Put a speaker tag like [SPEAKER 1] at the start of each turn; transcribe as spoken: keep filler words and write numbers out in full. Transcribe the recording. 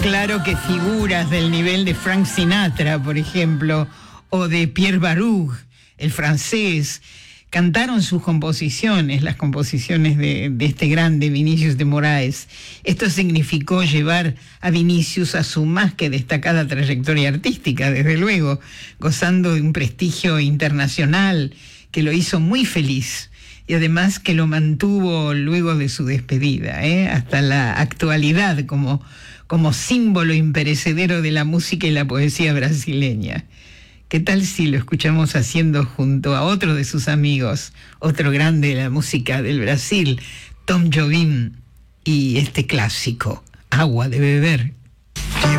[SPEAKER 1] claro que figuras del nivel de Frank Sinatra, por ejemplo, o de Pierre Baruch, el francés, cantaron sus composiciones, las composiciones de, de este grande Vinicius de Moraes. Esto significó llevar a Vinicius a su más que destacada trayectoria artística, desde luego, gozando de un prestigio internacional que lo hizo muy feliz y además que lo mantuvo luego de su despedida, ¿eh? hasta la actualidad como, como símbolo imperecedero de la música y la poesía brasileña. ¿Qué tal si lo escuchamos haciendo junto a otro de sus amigos, otro grande de la música del Brasil, Tom Jobim, y este clásico, Agua de Beber?